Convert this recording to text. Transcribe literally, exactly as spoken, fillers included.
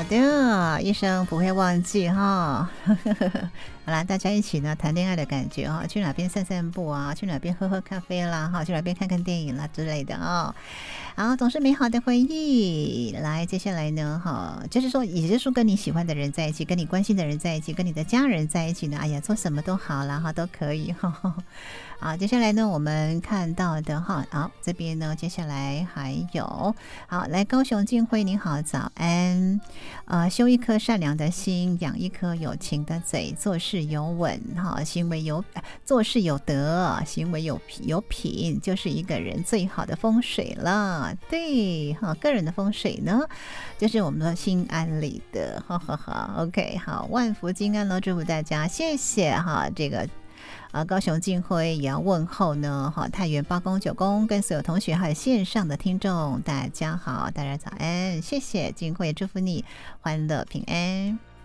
的，一生不会忘记哈。好啦，大家一起呢谈恋爱的感觉哈，去哪边散散步啊，去哪边喝喝咖啡啦，哈，去哪边看看电影啦之类的啊、哦。好，总是美好的回忆。来，接下来呢，哈，就是说，也就是说，跟你喜欢的人在一起，跟你关心的人在一起，跟你的家人在一起呢，哎呀，做什么都好啦，哈，都可以哈。好，接下来呢，我们看到的哈，好，这边呢，接下来还有，好，来高雄静慧，你好，早安。呃，修一颗善良的心，养一颗有情的嘴，做事有稳，哈，行为有做事有德，行为有有品，就是一个人最好的风水了。对，哈，个人的风水呢，就是我们的心安理得，哈哈哈。OK， 好，万福金安喽，祝福大家，谢谢哈，这个。啊，高雄静辉也要问候呢，好，太原八公九公跟所有同学还有线上的听众，大家好，大家早安，谢谢静辉，祝福你欢乐平安。